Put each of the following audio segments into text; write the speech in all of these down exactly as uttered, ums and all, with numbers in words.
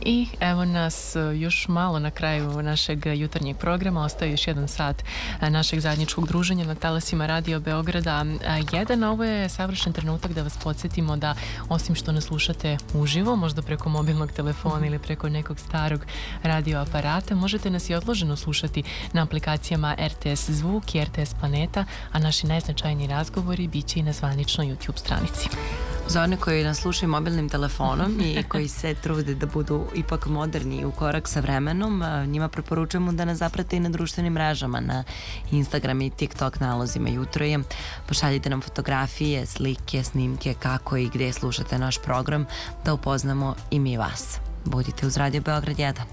I evo nas još malo na kraju našeg jutarnjeg programa. Ostaje još jedan sat našeg zajedničkog druženja na talasima Radio Beograda jedan. Ovo je savršen trenutak da vas podsjetimo da osim što nas slušate uživo, možda preko mobilnog telefona ili preko nekog starog radio aparata, možete nas i odloženo slušati na aplikacijama R T S Zvuk i R T S Planeta, a naši najznačajniji razgovori bit će i na zvaničnoj YouTube stranici. Za one koji nas slušaju mobilnim telefonom i koji se trude da budu ipak moderni i u korak sa vremenom, njima preporučujemo da nas zaprate i na društvenim mrežama, na Instagram i TikTok nalozima Jutro je. Pošaljite nam fotografije, slike, snimke kako i gde slušate naš program, da upoznamo i mi vas. Budite uz Radio Beograd jedan.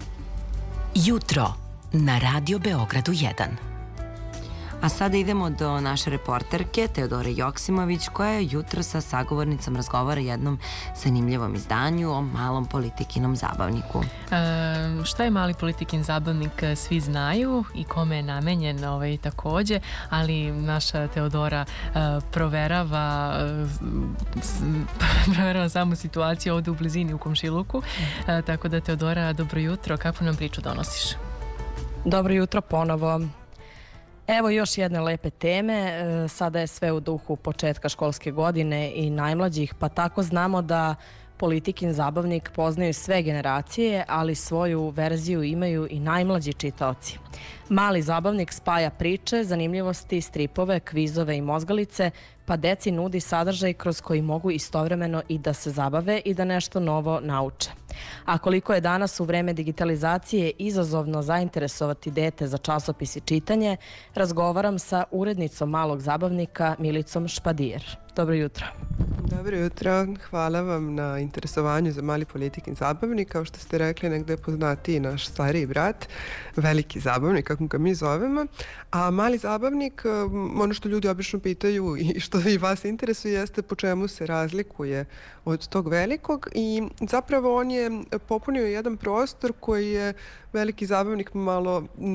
Jutro na Radio Beogradu jedan. A sada idemo do naše reporterke Teodore Joksimović, koja je jutro sa sagovornicom razgovara jednom zanimljivom izdanju o malom Politikinom zabavniku. E, šta je mali Politikin zabavnik svi znaju i kome je namenjen ovaj, takođe, ali naša Teodora e, proverava e, s, proverava samu situaciju ovde u blizini u komšiluku, e, tako da Teodora, dobro jutro, kakvu nam priču donosiš? Dobro jutro ponovo. Evo još jedne lepe teme, sada je sve u duhu početka školske godine i najmlađih, pa tako znamo da Politikin zabavnik poznaju sve generacije, ali svoju verziju imaju i najmlađi čitaoci. Mali zabavnik spaja priče, zanimljivosti, stripove, kvizove i mozgalice, pa deci nudi sadržaj kroz koji mogu istovremeno i da se zabave i da nešto novo nauče. A koliko je danas u vreme digitalizacije izazovno zainteresovati dete za časopis i čitanje, razgovaram sa urednicom malog zabavnika Milicom Špadijer. Dobro jutro. Dobro jutro, hvala vam na interesovanju za mali Politikin zabavnik. Kao što ste rekli, negde je poznatiji naš stariji brat, veliki zabavnik, kako ga mi zovemo. A mali zabavnik, ono što ljudi obično pitaju i što i vas interesuje, jeste po čemu se razlikuje od tog velikog, i zapravo on je popunio jedan prostor koji je veliki zabavnik malo